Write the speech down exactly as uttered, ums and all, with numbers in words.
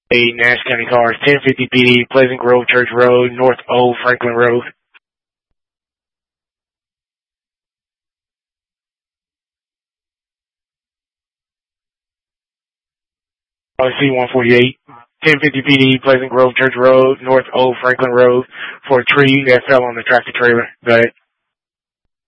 A Nash County cars, ten fifty P D, Pleasant Grove Church Road, North Old Franklin Road. Uh, C one forty-eight, ten fifty P D, Pleasant Grove Church Road, North Old Franklin Road, for a tree that fell on the tractor trailer. Go ahead.